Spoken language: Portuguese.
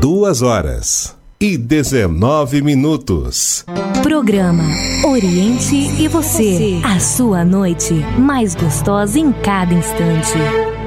2h19. Programa Oriente e Você. A sua noite mais gostosa em cada instante.